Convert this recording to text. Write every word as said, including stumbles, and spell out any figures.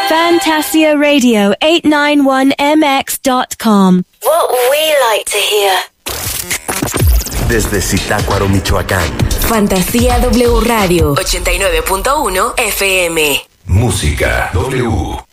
Fantasia Radio eight ninety-one M X dot com. What we like to hear. Desde Zitácuaro, Michoacán. Fantasía W Radio ochenta y nueve punto uno F M. Música W.